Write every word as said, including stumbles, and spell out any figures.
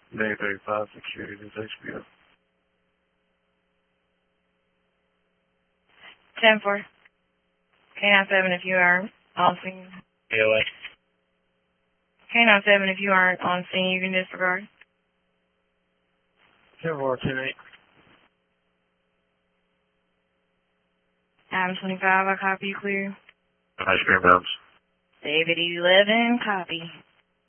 Day thirty-five security, this H B O. ten four. K nine seven if you are on scene. A O A. K nine seven if you aren't on scene, you can disregard. ten four, ten eight. Adam twenty-five, I copy you clear. Ice cream bounce. David eleven, copy.